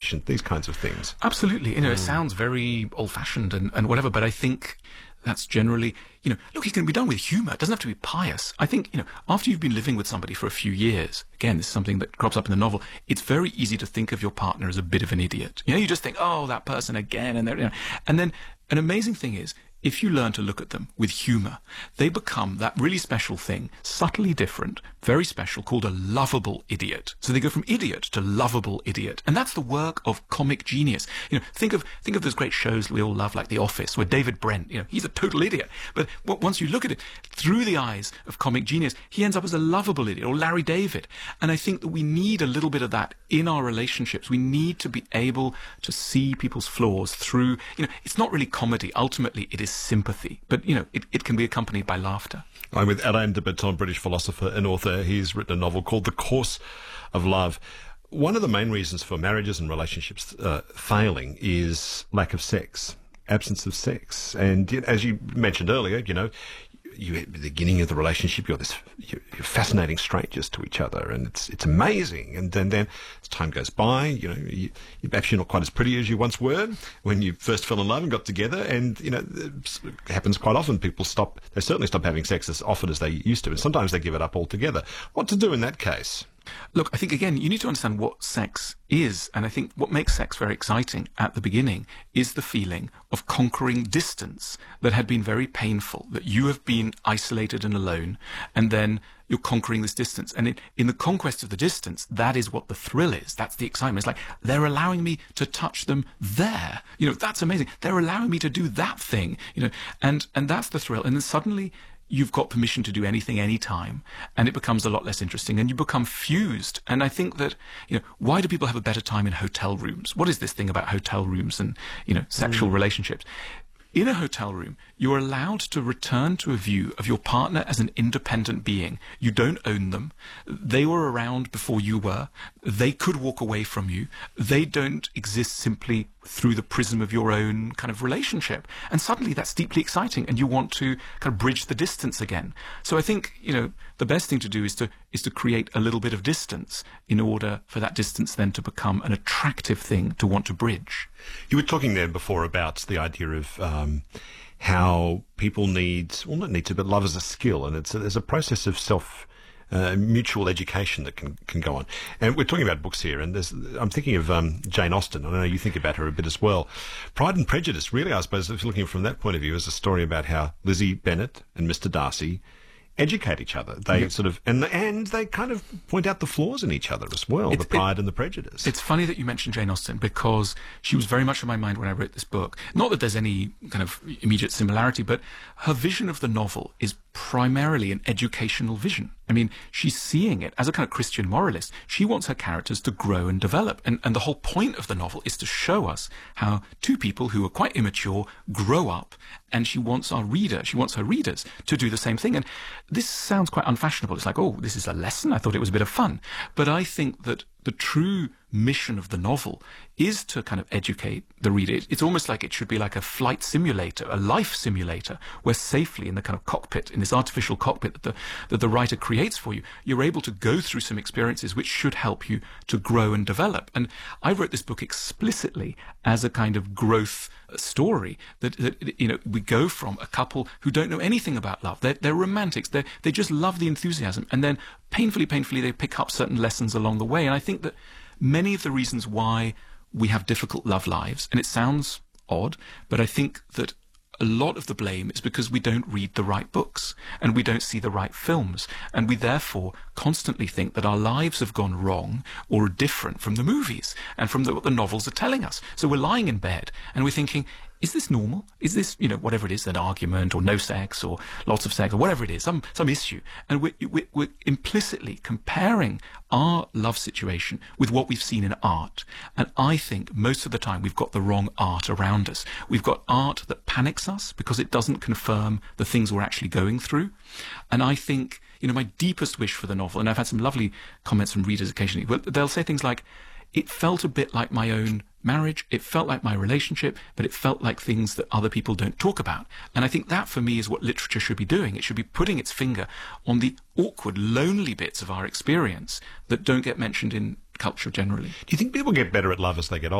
affection, these kinds of things. Absolutely. It sounds very old-fashioned and whatever, but I think that's generally, look, it can be done with humour. It doesn't have to be pious. I think, after you've been living with somebody for a few years, again, this is something that crops up in the novel, it's very easy to think of your partner as a bit of an idiot. You just think, oh, that person again, and then an amazing thing is, if you learn to look at them with humour, they become that really special thing, subtly different, very special, called a lovable idiot. So they go from idiot to lovable idiot. And that's the work of comic genius. Think of those great shows we all love, like The Office, where David Brent, he's a total idiot. But once you look at it through the eyes of comic genius, he ends up as a lovable idiot, or Larry David. And I think that we need a little bit of that in our relationships. We need to be able to see people's flaws through, it's not really comedy. Ultimately, it is sympathy, but it can be accompanied by laughter. I'm with Alain de Botton, British philosopher and author. He's written a novel called The Course of Love. One of the main reasons for marriages and relationships failing is lack of sex, absence of sex. And as you mentioned earlier, you at the beginning of the relationship, you're fascinating strangers to each other, and it's amazing. And then as time goes by, perhaps you're not quite as pretty as you once were when you first fell in love and got together. And it happens quite often. People they certainly stop having sex as often as they used to, and sometimes they give it up altogether. What to do in that case? Look, I think, again, you need to understand what sex is. And I think what makes sex very exciting at the beginning is the feeling of conquering distance that had been very painful, that you have been isolated and alone, and then you're conquering this distance. And in the conquest of the distance, that is what the thrill is. That's the excitement. It's like, they're allowing me to touch them there. That's amazing. They're allowing me to do that thing, and that's the thrill. And then suddenly you've got permission to do anything, anytime, and it becomes a lot less interesting, and you become fused. And I think that, why do people have a better time in hotel rooms? What is this thing about hotel rooms and, sexual relationships? In a hotel room, you're allowed to return to a view of your partner as an independent being. You don't own them. They were around before you were. They could walk away from you. They don't exist simply through the prism of your own kind of relationship. And suddenly that's deeply exciting, and you want to kind of bridge the distance again. So I think, the best thing to do is to create a little bit of distance in order for that distance then to become an attractive thing to want to bridge. You were talking there before about the idea of how people but love is a skill, and there's a process of mutual education that can go on. And we're talking about books here, and I'm thinking of Jane Austen. I know you think about her a bit as well. Pride and Prejudice, really, I suppose, if you're looking from that point of view, is a story about how Lizzie Bennet and Mr. Darcy educate each other. They and they kind of point out the flaws in each other as well, the pride and the prejudice. It's funny that you mentioned Jane Austen, because she was very much on my mind when I wrote this book. Not that there's any kind of immediate similarity, but her vision of the novel is primarily an educational vision. I mean, she's seeing it as a kind of Christian moralist. She wants her characters to grow and develop. And the whole point of the novel is to show us how two people who are quite immature grow up, and she wants her readers to do the same thing. And this sounds quite unfashionable. It's like, oh, this is a lesson? I thought it was a bit of fun. But I think that the true mission of the novel is to kind of educate the reader. It's almost like it should be like a flight simulator, a life simulator, where safely in the kind of cockpit, in this artificial cockpit that the writer creates for you, you're able to go through some experiences which should help you to grow and develop. And I wrote this book explicitly as a kind of growth story that we go from a couple who don't know anything about love. They're romantics. They just love the enthusiasm, and then painfully they pick up certain lessons along the way. And I think that many of the reasons why we have difficult love lives, and it sounds odd, but I think that a lot of the blame is because we don't read the right books, and we don't see the right films, and we therefore constantly think that our lives have gone wrong or are different from the movies and from what the novels are telling us. So we're lying in bed and we're thinking, is this normal? Is this, whatever it is, an argument or no sex or lots of sex or whatever it is, some issue? And we're implicitly comparing our love situation with what we've seen in art. And I think most of the time we've got the wrong art around us. We've got art that panics us because it doesn't confirm the things we're actually going through. And I think, my deepest wish for the novel, and I've had some lovely comments from readers occasionally, but they'll say things like, it felt a bit like my own marriage, it felt like my relationship, but it felt like things that other people don't talk about. And I think that, for me, is what literature should be doing. It should be putting its finger on the awkward, lonely bits of our experience that don't get mentioned in culture generally. Do you think people get better at love as they get older?